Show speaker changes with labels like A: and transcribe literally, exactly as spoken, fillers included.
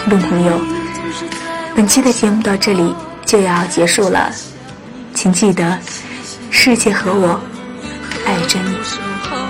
A: 听众朋友，本期的节目到这里就要结束了，请记得，世界和我